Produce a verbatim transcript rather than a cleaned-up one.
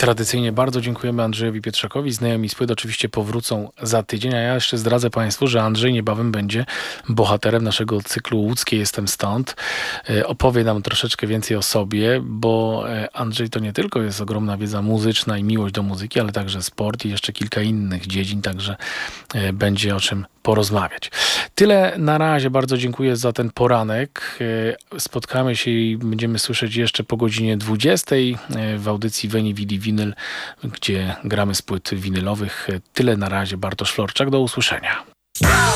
Tradycyjnie bardzo dziękujemy Andrzejowi Pietrzakowi. Znajomi z płyt oczywiście powrócą za tydzień, a ja jeszcze zdradzę Państwu, że Andrzej niebawem będzie bohaterem naszego cyklu Łódzkie Jestem Stąd. E, Opowie nam troszeczkę więcej o sobie, bo e, Andrzej to nie tylko jest ogromna wiedza muzyczna i miłość do muzyki, ale także sport i jeszcze kilka innych dziedzin, także e, będzie o czym porozmawiać. Tyle na razie. Bardzo dziękuję za ten poranek. E, Spotkamy się i będziemy słyszeć jeszcze po godzinie dwudziestej e, w audycji Veni Vidi Vinyl, gdzie gramy z płyt winylowych. Tyle na razie. Bartosz Florczak. Do usłyszenia.